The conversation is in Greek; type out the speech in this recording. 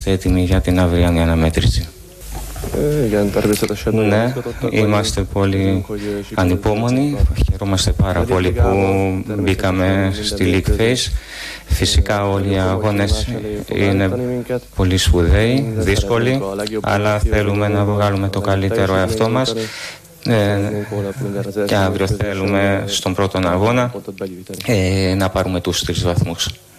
Έτοιμοι για την αυριανή αναμέτρηση. Ναι, είμαστε πολύ ανυπόμονοι. Χαιρόμαστε πάρα πολύ που μπήκαμε στη League Phase. Φυσικά όλοι οι αγώνες είναι πολύ σπουδαίοι, δύσκολοι, αλλά θέλουμε να βγάλουμε το καλύτερο εαυτό μας. Και αύριο θέλουμε στον πρώτο αγώνα να πάρουμε τους 3 βαθμούς.